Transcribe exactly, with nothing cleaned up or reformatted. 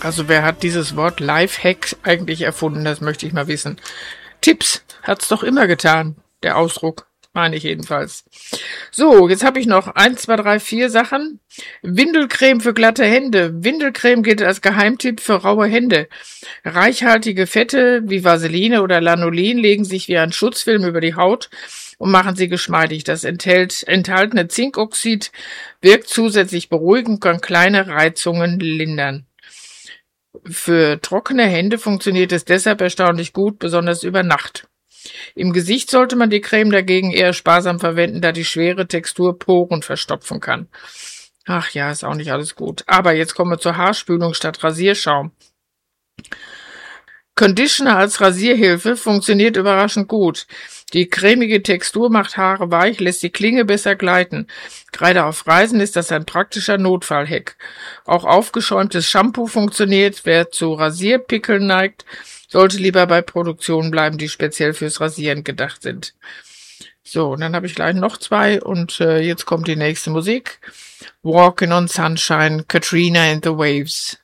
Also wer hat dieses Wort Lifehack eigentlich erfunden? Das möchte ich mal wissen. Tipps hat's doch immer getan, der Ausdruck, meine ich jedenfalls. So, jetzt habe ich noch eins, zwei, drei, vier Sachen. Windelcreme für glatte Hände. Windelcreme gilt als Geheimtipp für raue Hände. Reichhaltige Fette wie Vaseline oder Lanolin legen sich wie ein Schutzfilm über die Haut und machen sie geschmeidig. Das enthält, enthaltene Zinkoxid wirkt zusätzlich beruhigend und kann kleine Reizungen lindern. Für trockene Hände funktioniert es deshalb erstaunlich gut, besonders über Nacht. Im Gesicht sollte man die Creme dagegen eher sparsam verwenden, da die schwere Textur Poren verstopfen kann. Ach ja, ist auch nicht alles gut. Aber jetzt kommen wir zur Haarspülung statt Rasierschaum. Conditioner als Rasierhilfe funktioniert überraschend gut. Die cremige Textur macht Haare weich, lässt die Klinge besser gleiten. Gerade auf Reisen ist das ein praktischer Notfallhack. Auch aufgeschäumtes Shampoo funktioniert. Wer zu Rasierpickeln neigt, sollte lieber bei Produktionen bleiben, die speziell fürs Rasieren gedacht sind. So, und dann habe ich gleich noch zwei und äh, jetzt kommt die nächste Musik. Walking on Sunshine, Katrina and the Waves.